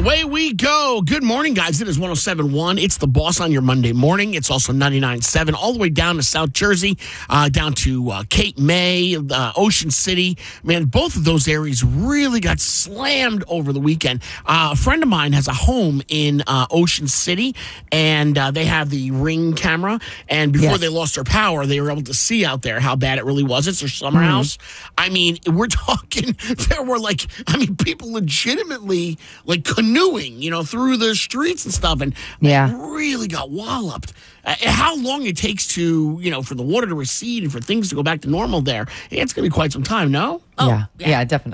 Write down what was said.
away we go. Good morning, guys. It is 107.1. It's the Boss on your Monday morning. It's also 99.7 all the way down to South Jersey, down to Cape May, Ocean City. Man, both of those areas really got slammed over the weekend. A friend of mine has a home in Ocean City, and they have the Ring camera. And before they lost their power, they were able to see out there how bad it really was. It's their summer house. I mean, we're talking, there were people legitimately canoeing, through the streets and stuff, and really got walloped. How long it takes to, for the water to recede and for things to go back to normal there, it's going to be quite some time, no? Yeah, definitely.